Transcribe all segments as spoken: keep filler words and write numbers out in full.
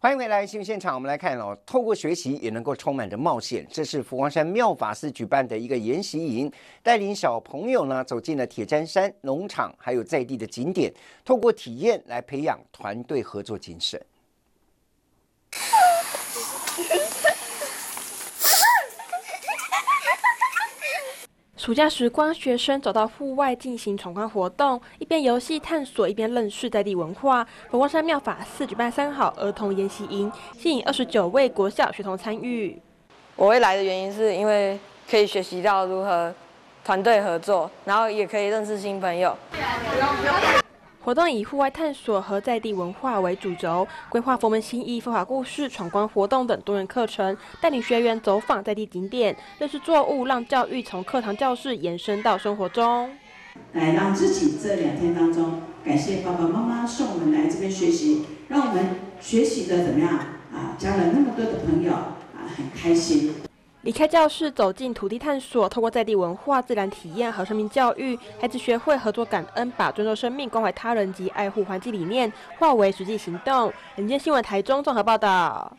欢迎回来新闻现场，我们来看哦，透过学习也能够充满着冒险。这是佛光山妙法寺举办的一个研习营，带领小朋友呢走进了铁砧山农场，还有在地的景点，透过体验来培养团队合作精神。 暑假时光，学生走到户外进行闯关活动，一边游戏探索，一边认识在地文化。佛光山妙法寺举办三好儿童研习营，吸引二十九位国小学童参与。 我会来的原因是因为可以学习到如何团队合作，然后也可以认识新朋友。 活动以户外探索和在地文化为主轴，规划佛门行医、佛法故事、闯关活动等多元课程，带领学员走访在地景点，认识作物，让教育从课堂教室延伸到生活中。 来让自己这两天当中，感谢爸爸妈妈送我们来这边学习，让我们学习的怎么样啊？交了那么多的朋友啊，很开心。 离开教室，走进土地探索，透过在地文化、自然体验和生命教育，孩子学会合作感恩，把尊重生命、关怀他人及爱护环境理念化为实际行动。人间新闻台中综合报道。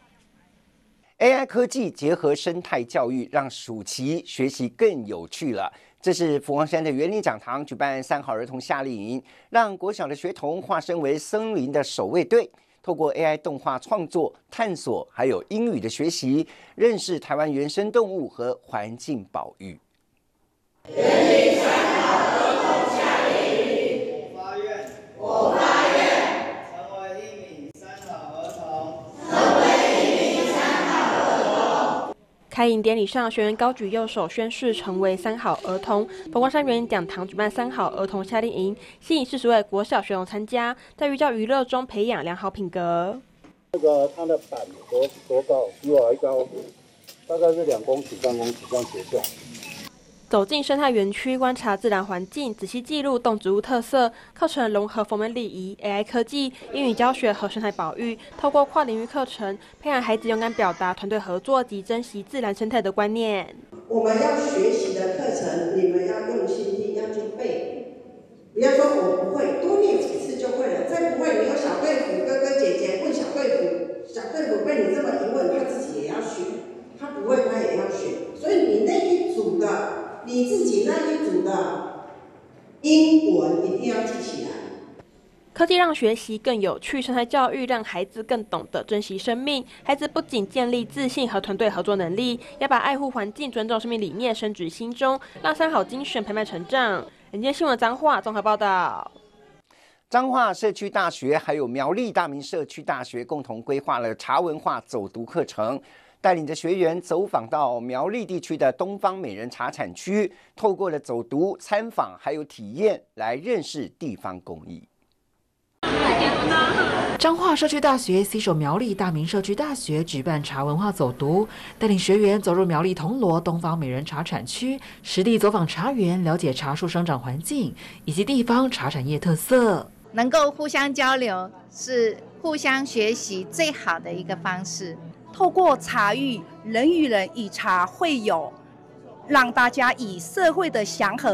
A I 科技结合生态教育，让暑期学习更有趣了。这是佛光山的园林讲堂举办三好儿童夏令营，让国小的学童化身为森林的守卫队。透过 A I 动画创作、探索，还有英语的学习，认识台湾原生动物和环境保育。 园林三好儿童夏令营，我发愿，我发愿成为一名三好儿童，成为一名三好儿童。 开营典礼上，学员高举右手宣誓成为三好儿童。佛光山园林讲堂举办三好儿童夏令营，吸引四十位国小学童参加，在寓教于乐中培养良好品格。 那个它的板多多高？比我还高，大概是两公尺、三公尺这样斜下。 走进生态园区，观察自然环境，仔细记录动植物特色。课程融合佛门礼仪、A I 科技、英语教学和生态保育，透过跨领域课程，培养孩子勇敢表达、团队合作及珍惜自然生态的观念。 我们要学习的课程，你们要用心听，要去背。不要说我不会，多念几次就会了。再不会，你有小队服哥哥姐姐问小队服，小队服被你这么一问，他自己也要学，他不会他也要学。所以你那一组的。你自己那一组的英文一定要记起来。 科技让学习更有趣，生态教育让孩子更懂得珍惜生命。孩子不仅建立自信和团队合作能力，也把爱护环境、尊重生命理念深植心中，让三好精神陪伴成长。人间新闻彰化综合报道。 彰化社区大学还有苗栗大明社区大学共同规划了茶文化走读课程。带领着学员走访到苗栗地区的东方美人茶产区，透过了走读、参访还有体验，来认识地方工艺。 彰化社区大学携手苗栗大明社区大学举办茶文化走读，带领学员走入苗栗铜锣东方美人茶产区，实地走访茶园，了解茶树生长环境以及地方茶产业特色。 能够互相交流，是互相学习最好的一个方式。 透过茶育，人与人以茶会友，让大家以社会的祥和